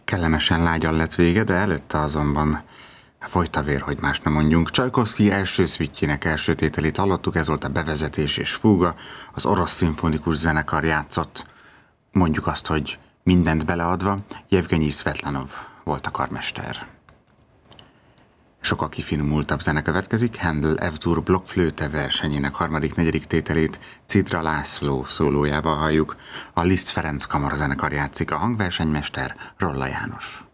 Kellemesen lágyan lett vége, de előtte azonban folyt a vér, hogy más nem mondjunk. Csajkovszky első szvittjének első tételét hallottuk, ez volt a bevezetés és fúga, az orosz szimfonikus zenekar játszott, mondjuk azt, hogy mindent beleadva, Jevgenyi Szvetlanov volt a karmester. Sokkal kifinomultabb zene következik, Handel F-dur blokkflöte versenyének harmadik-negyedik tételét Cidra László szólójával halljuk, a Liszt Ferenc kamarazenekar játszik, a hangversenymester Rolla János.